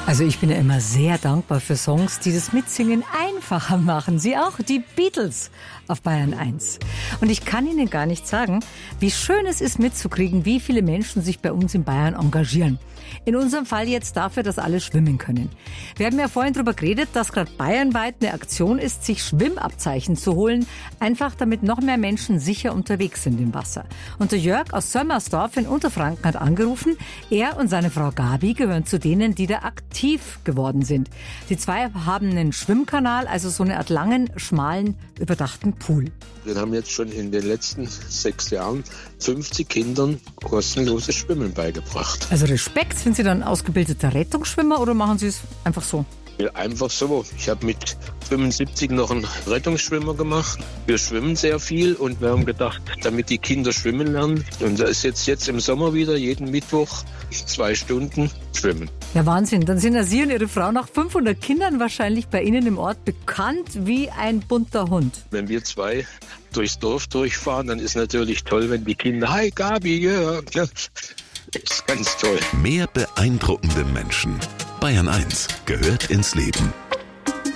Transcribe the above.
Also ich bin ja immer sehr dankbar für Songs, die das Mitsingen einfacher machen. Sie auch, die Beatles auf Bayern 1. Und ich kann Ihnen gar nicht sagen, wie schön es ist mitzukriegen, wie viele Menschen sich bei uns in Bayern engagieren. In unserem Fall jetzt dafür, dass alle schwimmen können. Wir haben ja vorhin darüber geredet, dass gerade bayernweit eine Aktion ist, sich Schwimmabzeichen zu holen, einfach damit noch mehr Menschen sicher unterwegs sind im Wasser. Und der Jörg aus Sömmersdorf in Unterfranken hat angerufen. Er und seine Frau Gabi gehören zu denen, die da aktiv geworden sind. Die zwei haben einen Schwimmkanal, also so eine Art langen, schmalen, überdachten Pool. Wir haben jetzt schon in den letzten 6 Jahren 50 Kindern kostenloses Schwimmen beigebracht. Also Respekt, sind Sie dann ausgebildeter Rettungsschwimmer oder machen Sie es einfach so? Einfach so. Ich habe mit 75 noch einen Rettungsschwimmer gemacht. Wir schwimmen sehr viel und wir haben gedacht, damit die Kinder schwimmen lernen. Und da ist jetzt im Sommer wieder jeden Mittwoch 2 Stunden schwimmen. Ja, Wahnsinn. Dann sind ja Sie und Ihre Frau nach 500 Kindern wahrscheinlich bei Ihnen im Ort bekannt wie ein bunter Hund. Wenn wir 2 durchs Dorf durchfahren, dann ist natürlich toll, wenn die Kinder, hi Gabi, ja. Das ist ganz toll. Mehr beeindruckende Menschen. Bayern 1 gehört ins Leben.